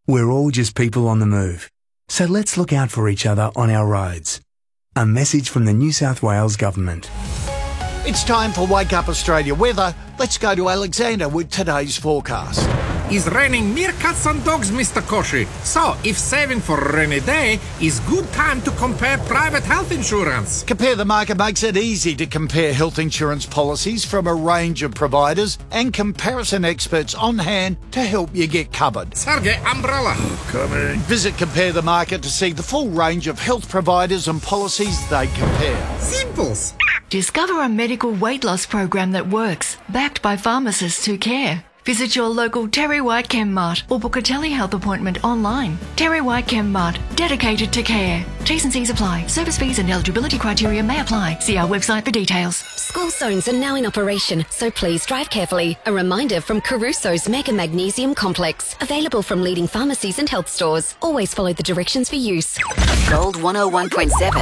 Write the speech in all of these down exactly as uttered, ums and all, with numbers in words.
We're all just people on the move, so let's look out for each other on our roads. A message from the New South Wales Government. It's time for Wake Up Australia weather. Let's go to Alexander with today's forecast. It's raining meerkats and dogs, Mister Koshi. So, if saving for a rainy day, is good time to compare private health insurance. Compare the Market makes it easy to compare health insurance policies from a range of providers and comparison experts on hand to help you get covered. Sergey, umbrella. Coming. Visit Compare the Market to see the full range of health providers and policies they compare. Simples. Discover a medical weight loss program that works, backed by pharmacists who care. Visit your local Terry White Chem Mart or book a telehealth appointment online. Terry White Chem Mart, dedicated to care. T's and C's apply. Service fees and eligibility criteria may apply. See our website for details. School zones are now in operation, so please drive carefully. A reminder from Caruso's Mega Magnesium Complex. Available from leading pharmacies and health stores. Always follow the directions for use. Gold one oh one point seven.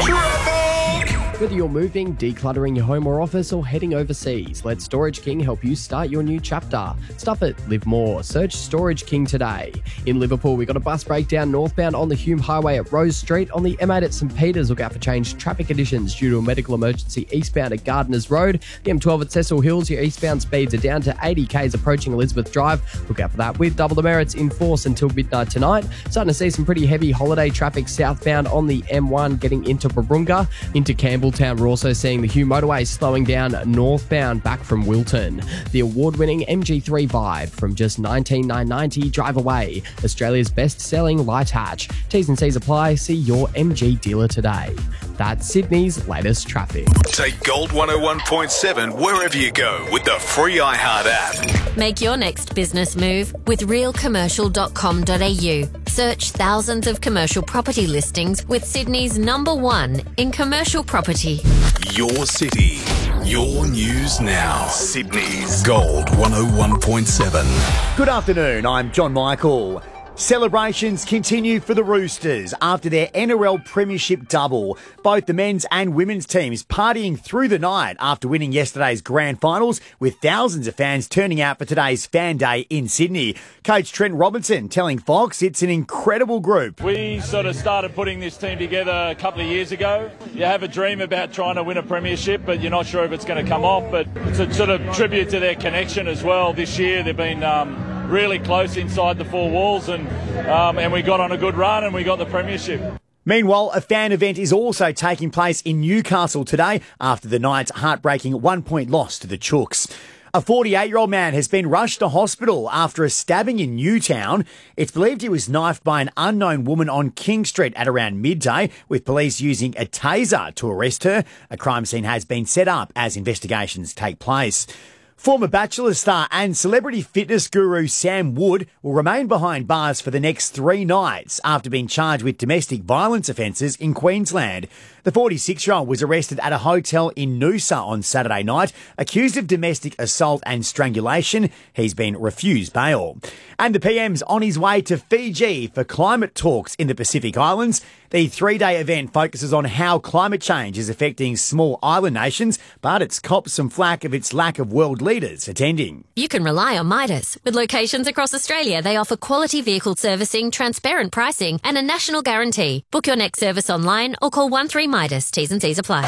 Whether you're moving, decluttering your home or office, or heading overseas, let Storage King help you start your new chapter. Stuff it, live more. Search Storage King today. In Liverpool, we got a bus breakdown northbound on the Hume Highway at Rose Street. On the M eight at St Peters, look out for changed traffic conditions due to a medical emergency eastbound at Gardeners Road. The M twelve at Cecil Hills, your eastbound speeds are down to eighty k's approaching Elizabeth Drive. Look out for that with double demerits in force until midnight tonight. Starting to see some pretty heavy holiday traffic southbound on the M one getting into Barunga. Into Campbelltown, we're also seeing the Hume motorway slowing down northbound back from Wilton. The award-winning M G three Vibe from just nineteen thousand nine hundred ninety dollars drive away. Australia's best-selling light hatch. T's and C's apply. See your M G dealer today. That's Sydney's latest traffic. Take Gold one oh one point seven wherever you go with the free iHeart app. Make your next business move with real commercial dot com dot a u. Search thousands of commercial property listings with Sydney's number one in commercial property. Your city, your news now. Sydney's Gold one oh one point seven. Good afternoon, I'm John Michael. Celebrations continue for the Roosters after their N R L Premiership double. Both the men's and women's teams partying through the night after winning yesterday's grand finals, with thousands of fans turning out for today's fan day in Sydney. Coach Trent Robinson telling Fox it's an incredible group. We sort of started putting this team together a couple of years ago. You have a dream about trying to win a premiership, but you're not sure if it's going to come off. But it's a sort of tribute to their connection as well. This year they've been um, really close inside the four walls, and um, and we got on a good run and we got the premiership. Meanwhile, a fan event is also taking place in Newcastle today after the Knights' heartbreaking one-point loss to the Chooks. A forty-eight-year-old man has been rushed to hospital after a stabbing in Newtown. It's believed he was knifed by an unknown woman on King Street at around midday, with police using a taser to arrest her. A crime scene has been set up as investigations take place. Former Bachelor star and celebrity fitness guru Sam Wood will remain behind bars for the next three nights after being charged with domestic violence offences in Queensland. The forty-six-year-old was arrested at a hotel in Noosa on Saturday night, accused of domestic assault and strangulation. He's been refused bail. And the P M's on his way to Fiji for climate talks in the Pacific Islands. The three-day event focuses on how climate change is affecting small island nations, but it's copped some flack of its lack of world leaders attending. You can rely on Midas. With locations across Australia, they offer quality vehicle servicing, transparent pricing, and a national guarantee. Book your next service online or call one three Midas. T's and C's apply.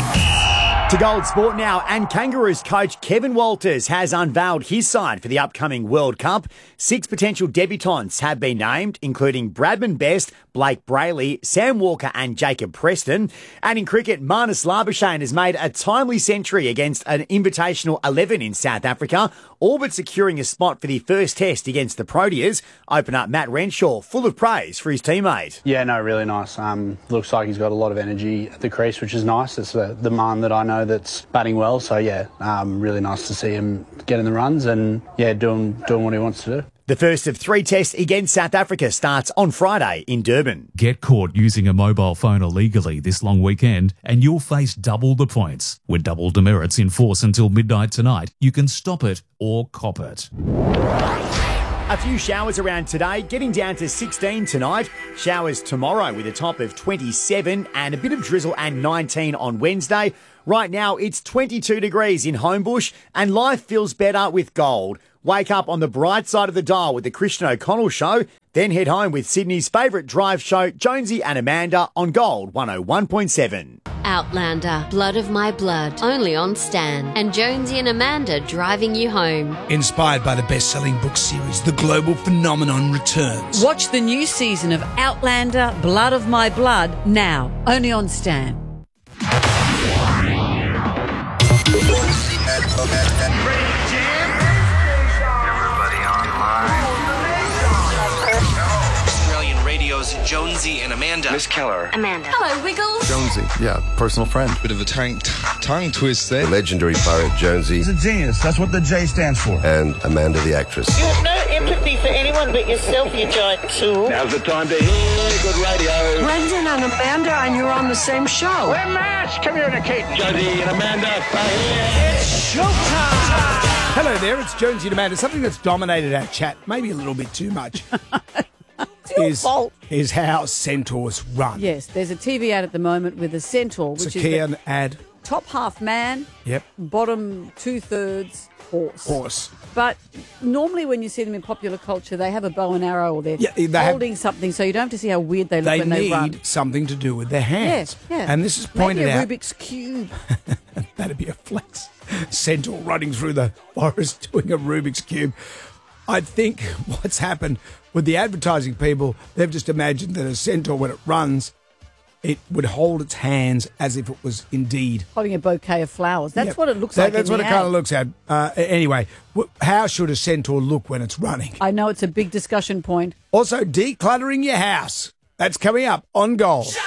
To Gold Sport now, and Kangaroos coach Kevin Walters has unveiled his side for the upcoming World Cup. Six potential debutants have been named, including Bradman Best, Blake Brayley, Sam Walker and Jacob Preston. And in cricket, Marnus Labuschagne has made a timely century against an invitational eleven in South Africa, all but securing a spot for the first test against the Proteas. Opener Matt Renshaw full of praise for his teammate. Yeah, no, really nice. Um, looks like he's got a lot of energy at the crease, which is nice. It's the, the man that I know that's batting well, so yeah, um, really nice to see him getting the runs and yeah, doing doing what he wants to do. The first of three tests against South Africa starts on Friday in Durban. Get caught using a mobile phone illegally this long weekend and you'll face double the points. With double demerits in force until midnight tonight, you can stop it or cop it. A few showers around today, getting down to sixteen tonight. Showers tomorrow with a top of twenty-seven and a bit of drizzle and nineteen on Wednesday. Right now, it's twenty-two degrees in Homebush and life feels better with Gold. Wake up on the bright side of the dial with the Christian O'Connell Show. Then head home with Sydney's favourite drive show, Jonesy and Amanda, on Gold one oh one point seven. Outlander, Blood of My Blood, only on Stan. And Jonesy and Amanda driving you home. Inspired by the best-selling book series, the global phenomenon returns. Watch the new season of Outlander, Blood of My Blood, now, only on Stan. Jonesy and Amanda. Miss Keller. Amanda. Hello, Wiggles. Jonesy, yeah, personal friend. Bit of a tongue, tongue twist there. The legendary pirate Jonesy. He's a genius. That's what the J stands for. And Amanda the actress. You have no empathy for anyone but yourself, you giant tool. Now's the time to hear good radio. Brendan and Amanda, and you're on the same show. We're mass communicating. Jonesy and Amanda are here. It's showtime. Hello there, it's Jonesy and Amanda. Something that's dominated our chat, maybe a little bit too much. Is, is how centaurs run. Yes, there's a T V ad at the moment with a centaur, which it's a is Kian the ad. Top half man, yep. Bottom two thirds horse. Horse. But normally when you see them in popular culture, they have a bow and arrow or they're yeah, they holding have, something, so you don't have to see how weird they look they when they run. They need something to do with their hands. Yeah, yeah. And this is pointed Maybe a out. Rubik's Cube. That'd be a flex. Centaur running through the forest doing a Rubik's Cube. I think what's happened with the advertising people, they've just imagined that a centaur, when it runs, it would hold its hands as if it was indeed holding a bouquet of flowers. That's yep. what it looks that, like. That's in what the it ad. kind of looks at. Uh, anyway, how should a centaur look when it's running? I know it's a big discussion point. Also, decluttering your house. That's coming up on Gold.